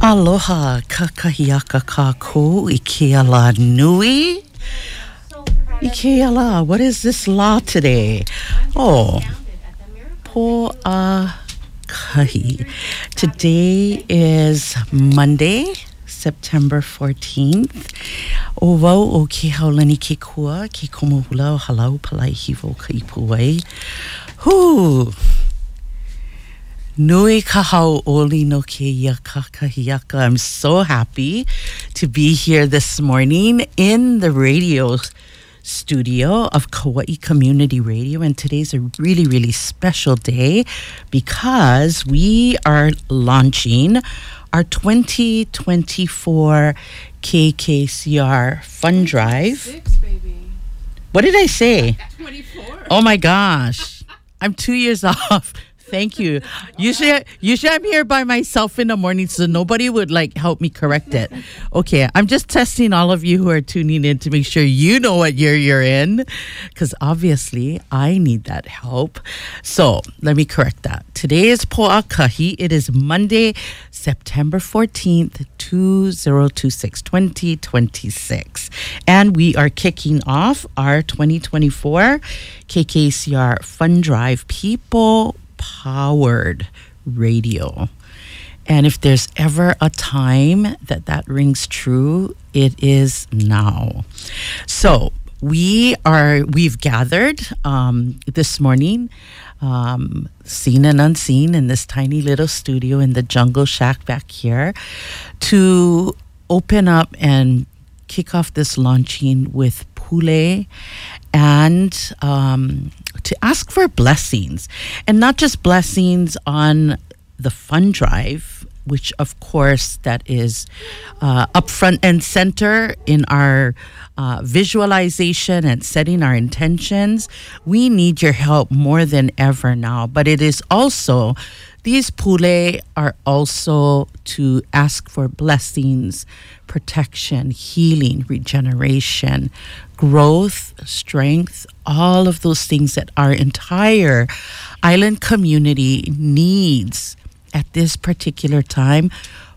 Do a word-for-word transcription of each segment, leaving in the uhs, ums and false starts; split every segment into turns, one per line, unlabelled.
Aloha, kakahiaka kako, ikiala nui. Ikiala, what is this law today? Oh, po'a kahi. Today is Monday, September fourteenth. O wau o ke haulani ke kua, ke komohula o halau palai hivo ka ipuai. Hoo! Nui kahau oli no ke ia kakahiaka. I'm so happy to be here this morning in the radio studio of Kauai Community Radio, and today's a really, really special day because we are launching our twenty twenty-four K K C R Fund Drive.
twenty-six, baby.
What did I say?
twenty-four.
Oh my gosh. I'm two years off. Thank you. Usually, usually I'm here by myself in the morning, so nobody would like help me correct it. Okay, I'm just testing all of you who are tuning in to make sure you know what year you're in, because obviously I need that help. So let me correct that. Today is Po'akahi. It is Monday, September fourteenth, twenty twenty-six, twenty twenty-six. And we are kicking off our twenty twenty-four K K C R Fund Drive People Powered Radio. And if there's ever a time that that rings true, it is now. So we are, we've gathered um, this morning, um, seen and unseen, in this tiny little studio in the Jungle Shack back here to open up and kick off this launching with Pule and um, to ask for blessings, and not just blessings on the fund drive, which of course that is uh, up front and center in our uh, visualization and setting our intentions. We need your help more than ever now, but it is also, these pule are also to ask for blessings, protection, healing, regeneration, growth, strength, all of those things that our entire island community needs at this particular time,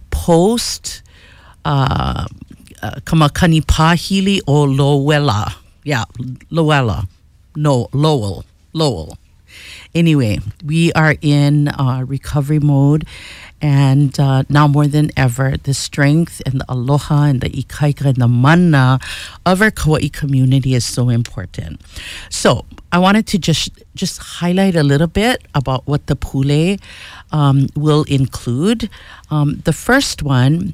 post uh, uh, Kamakani Pahili o Lowella. Yeah, Lowella. No, Lowell. Lowell. Anyway, we are in uh, recovery mode, and uh, now more than ever, the strength and the aloha and the ikaika and the mana of our Kauai community is so important. So I wanted to just just highlight a little bit about what the pule um, will include. Um, the first one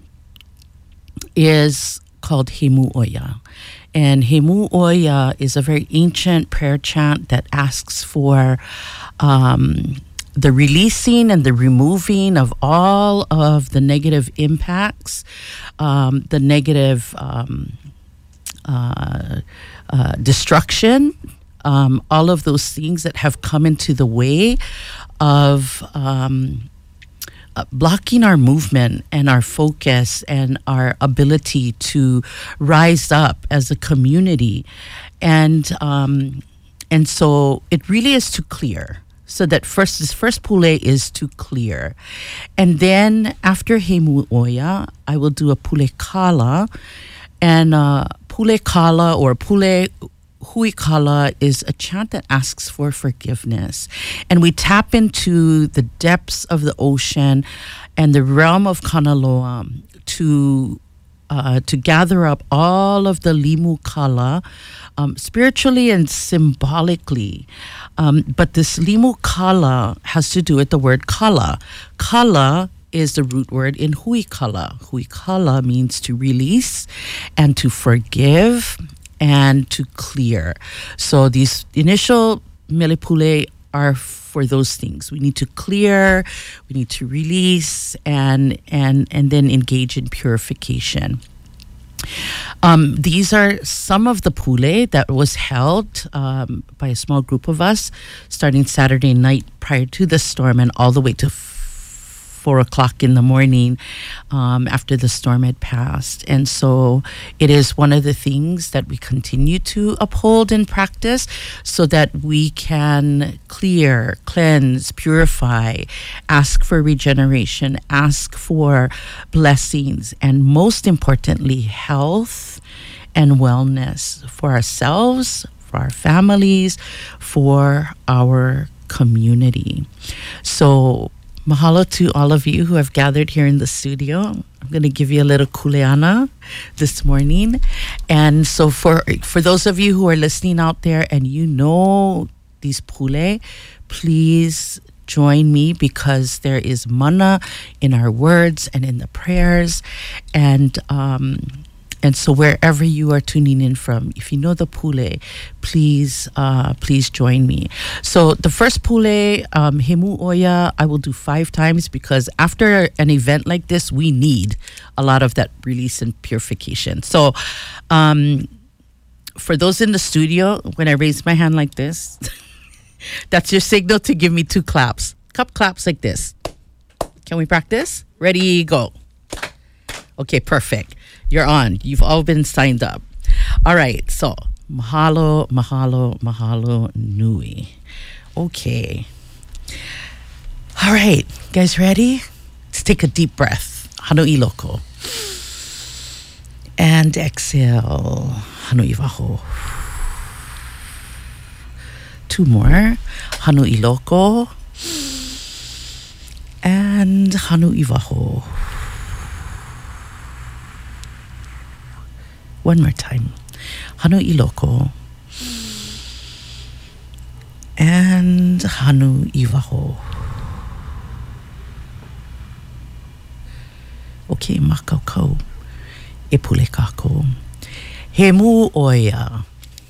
is called Hemu Oya. And Hemu Oya is a very ancient prayer chant that asks for um, the releasing and the removing of all of the negative impacts, um, the negative um, uh, uh, destruction, um, all of those things that have come into the way of um, Uh, blocking our movement and our focus and our ability to rise up as a community. And um, and so it really is to clear. So that first, this first pule is to clear. And then after Hemu Oya, I will do a pule kala. And uh, pule kala or pule Hui Kala is a chant that asks for forgiveness. And we tap into the depths of the ocean and the realm of Kanaloa to uh, to gather up all of the limu kala, um, spiritually and symbolically. Um, but this limu kala has to do with the word kala. Kala is the root word in hui kala. Hui kala means to release and to forgive and to clear. So these initial melepule are for those things. We need to clear, we need to release, and and and then engage in purification. Um, these are some of the pule that was held um, by a small group of us starting Saturday night prior to the storm and all the way to four o'clock in the morning um, after the storm had passed. And so it is one of the things that we continue to uphold and practice so that we can clear, cleanse, purify, ask for regeneration, ask for blessings, and most importantly, health and wellness for ourselves, for our families, for our community. So mahalo to all of you who have gathered here in the studio. I'm going to give you a little kuleana this morning. And so for for those of you who are listening out there and you know these pule, please join me because there is mana in our words and in the prayers. And um And so wherever you are tuning in from, if you know the pule, please, uh, please join me. So the first pule, um, Hemu Oya, I will do five times because after an event like this, we need a lot of that release and purification. So um, for those in the studio, when I raise my hand like this, that's your signal to give me two claps. Cup claps like this. Can we practice? Ready, go. Okay, perfect. You're on. You've all been signed up. All right. So, mahalo, mahalo, mahalo nui. Okay. All right. Guys ready? Let's take a deep breath. Hano iloko. And exhale. Hano iwaho. Two more. Hano iloko. And hano iwaho. One more time. Hanu iloko. And hanu iwaho. Okay, makaukou. E pule kako. He mu oia.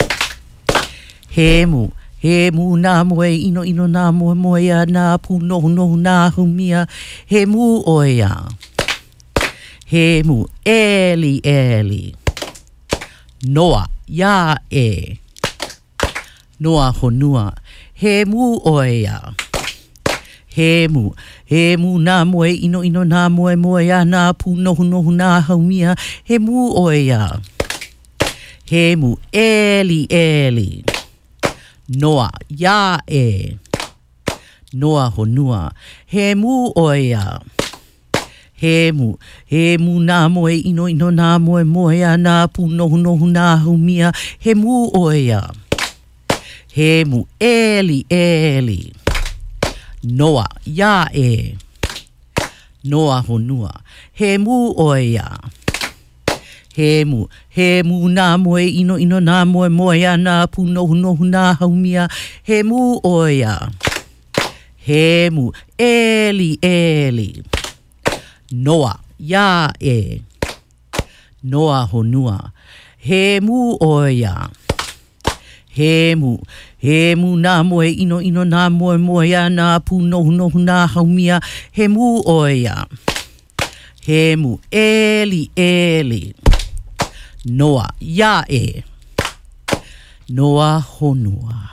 He mu. He mu nā moe ino ino nā moe moea nā pu nohu nohu nā humia. He mu oia. He mu eli eli. Noa, ya e. Noa honua. He mu oea. He mu. He mu nā moe ino ino nā moe moea nā pu nohu nohu nā haumia. He mu oea. He mu eli eli. Noa, ya e. Noa honua. He mu oea. He mu, he mu nā moe ino ino nā moe moea nā pu nohu nohu nā humia. He mu oea. He mu eli eli. Noa, ya e. Noa honua. He mu oea. He mu, he mu nā moe ino ino nā moe moea nā pu nohu nohu nā humia. He mu oea. He mu eli eli. Noa, ya e. Noa honua. He mu oia. He mu. He mu nā moe ino ino nā moe moea nā pu nohu nohu nā haumia. He mu oia. He mu eli eli. Noa, ya e. Noa honua.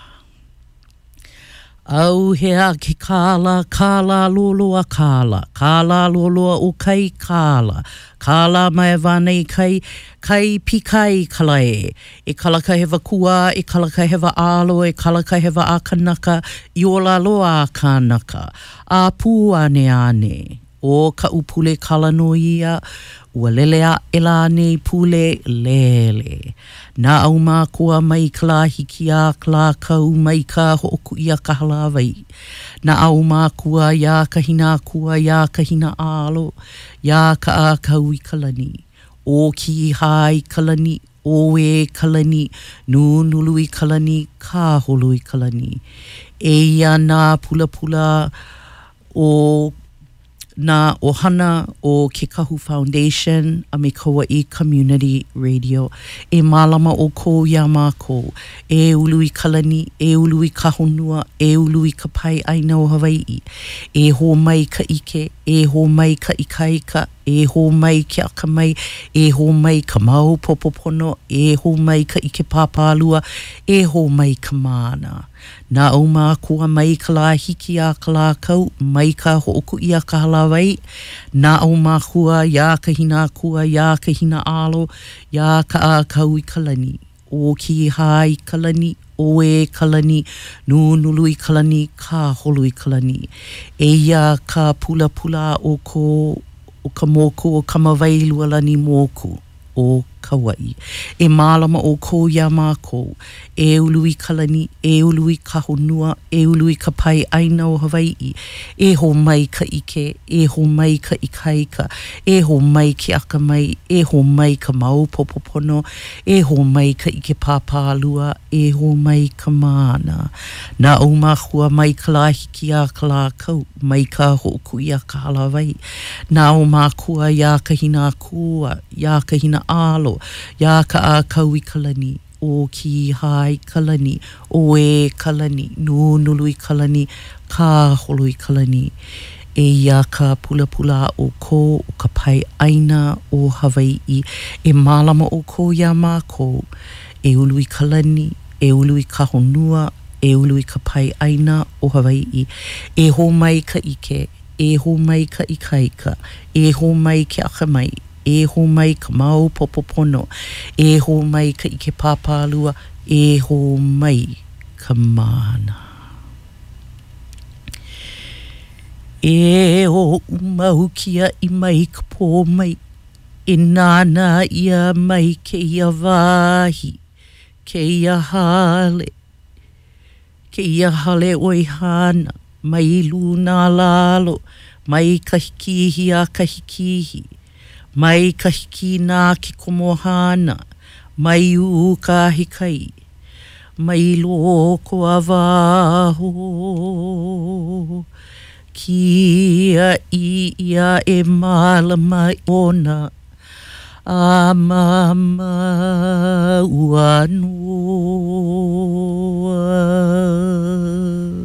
Au hea ki kāla, kāla loloa kāla, kāla loloa o kai kāla, kāla mai wānei kai, kai pikai kalae, e kalaka hewa kua, e kalaka hewa alo, e kalaka hewa a kanaka, i ola loa a kanaka, a pū ane ane, o ka upule kala no ia, ua lelea e la nei pule lele. Nā au mā kua mai kala hiki a kala kau mai ka hoku ia ka halawai. Nā au mā kua ia kahina kua ia kahina alo, ia ka a kau I kalani. O ki hai kalani, o e kalani, nu nulu I kalani, ka holo I kalani. E ia nā pula pula o nā ohana o Ke Kahu Foundation a me Kauai Community Radio. E mālama o ko ia mākou. E ulu I kalani, e ulu I ka honua, e ulu I ka pai aina o Hawaii. E ho mai ka ike, e ho mai ka ikaika, e ho mai ke aka mai, e ho mai ka mau popopono, e ho mai ka ike pāpālua, e ho mai ka mana. Nā o mā kua mai ka la hiki a ka la kau, mai ka hooku i a ka halawai. Nā o mā kua, ia ka hina kua, ia ka hina alo, ia ka a kau i kalani. O ki hai kalani, o e kalani, nunulu i kalani, ka holu i kalani. E ia ka pula pula o ko, o ka mōku o ka mawai lualani mōku o Kauai. E mālama o ko ia mākou, e ulu i kalani, e ulu i ka honua, e ulu i ka pai aina o Hawaii, e ho mai ka ike, e ho mai ka ikaika, e ho mai ki aka mai, e ho mai ka mau popopono, e ho mai ka ike pāpālua, e ho mai ka mana. Nā o māhua mai ka la hiki a ka la kau, mai ka hoku i a ka halawai. Nā o mākua ia ka hina kua, ia ka hina alo, ia ka a kau i kalani, o ki hai kalani, o e kalani, nunulu i kalani, ka holo i kalani. E ia ka pula pula o ko, o ka pai aina o Hawaii, e mālama o ko ia mākou, e ulu i kalani, e ulu i ka honua, e ulu i ka pai aina o Hawaii, e ho mai ka ike, e ho mai ka ikaika, e ho mai ke aka mai, e ho mai ka mau popopono, e ho mai ka ike pāpālua, e ho mai ka mana. E o umau kia i mai ka pō mai, e nāna ia mai ke ia wāhi, ke ia hale, ke ia hale oi hana, mai luna lalo, mai ka hikihi a ka hikihi, mai ka hiki nā ki komohana, mai u ka hikai, mai loko a waho, kia i ia e malama ona, a mama ua noa.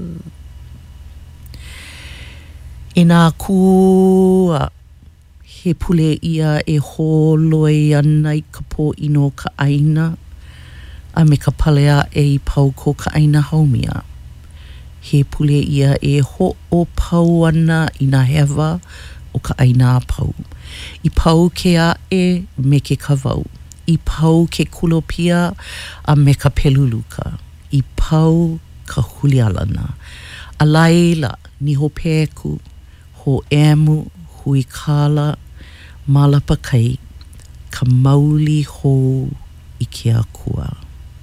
E nā kua, he pule ia e holoi ana i ka pō ino ka aina, a me ka palea e i pau ko ka aina haumia. He pule ia e ho o pau ana i nā hewa o ka aina a pau. I pau ke a e me ke kawau. I pau ke kulopia a me ka peluluka. I pau ka hulialana. A laila ni ho pēku, ho emu, hui kala, malapa kai, ka mauli hou i ke akua.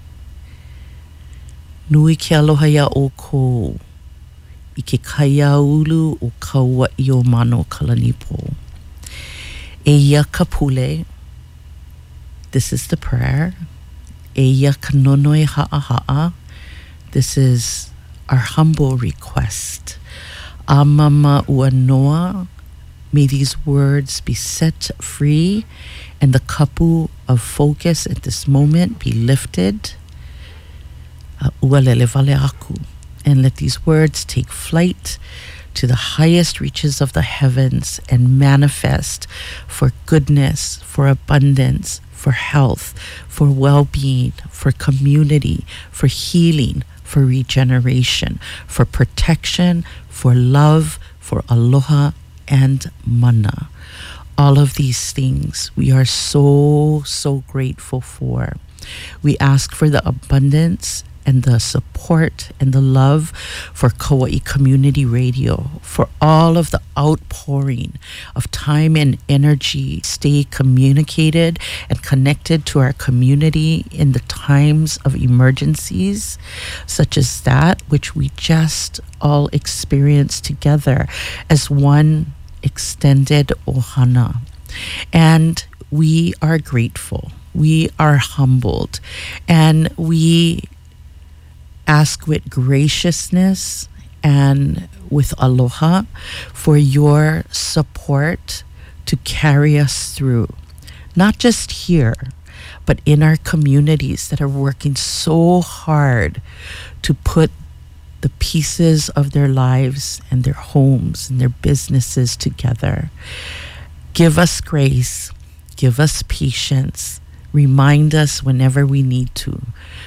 Nui ke aloha ia o ko, i ke kaia ulu o kaua i o mano kalanipo. E ia ka pule, this is the prayer. E ia ka nonoe haa haa, this is our humble request. A mama ua noa, may these words be set free and the kapu of focus at this moment be lifted. Uh, ua lele vale aku. And let these words take flight to the highest reaches of the heavens and manifest for goodness, for abundance, for health, for well-being, for community, for healing, for regeneration, for protection, for love, for aloha and mana. All of these things we are so, so grateful for. We ask for the abundance and the support and the love for Kauai Community Radio, for all of the outpouring of time and energy, stay communicated and connected to our community in the times of emergencies, such as that which we just all experienced together as one extended ohana. And we are grateful, we are humbled, and we ask with graciousness and with aloha for your support to carry us through, not just here, but in our communities that are working so hard to put the pieces of their lives and their homes and their businesses together. Give us grace. Give us patience. Remind us whenever we need to.